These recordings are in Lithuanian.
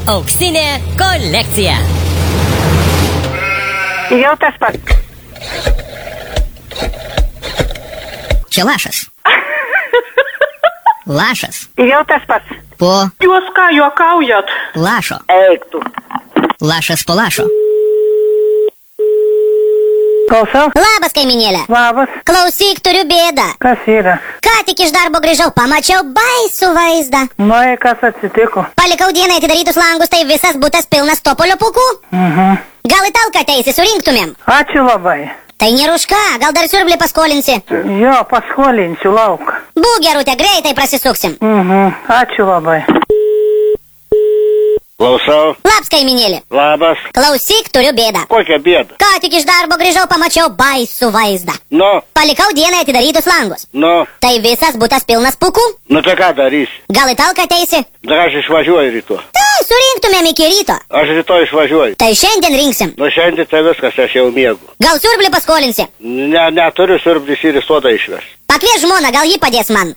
Auksinė kolekcija. Jau tas pats. Čia lašas. Lašas. Jau tas pats. Po Jūs ką, juokaujat? lašo. Eik tu. Lašas po lašo. Klausau? Labas, kaiminėlė. Labas. Klausyk, turiu bėdą. Kas yra? Ką tik iš darbo grįžau, pamačiau baisų vaizdą. Nu, kas atsitiko? Palikau dieną atidarytus langus, tai visas butas pilnas topolio pūkų. Gal į talką ateisi, surinktumėm? Ačiū labai. Tai nėra už ką, gal dar siurblį paskolinsi. Jo, paskolinsiu lauk. Būk gerutė, greitai prasisuksim. Ačiū labai. Klausau. Labas, kaiminėlė. Labas. Klausyk, turiu bėdą. Kokia bėda? Ką tik iš darbo grįžau, pamačiau baisų vaizdą. Nu, Palikau dieną atidarytus langus. nu, Tai visas butas pilnas pūkų. nu tai ką darysi? Gal į talką ateisi? Dar aš išvažiuoju rytoj. Tai surinktumėm iki ryto. Aš rytoj išvažiuoju. Tai šiandien rinksim. Nu šiandien tai viskas, aš jau miegu. Gal siurblį paskolinsi? Neturiu siurblis ir į sodą išveš. Pakvies žmoną, gal ji padės man.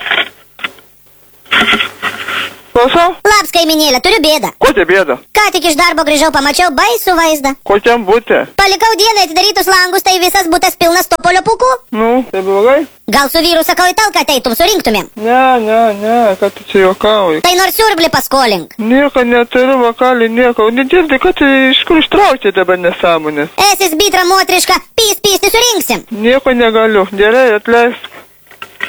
Klausau? Labas, kaiminėlė, turiu bėdą. Kokia bėda? Ką tik iš darbo grįžau, pamačiau baisų vaizdą. Kokiam būti? Palikau dieną atidarytus langus, tai visas butas pilnas topolio pūkų. Nu, tai blogai? Gal su vyru sakau į talką ateitum, surinktumėm. Ne, kad tu čia juokauji. Tai nors siurblį paskolink. Nieko neturiu, vakalį, nieko. Nedirbi, kad tu iš kur ištraukti dabar nesąmonės. Esis bitra motriška, pys, nesurinksim. Nieko negaliu. Gerai, atleisk.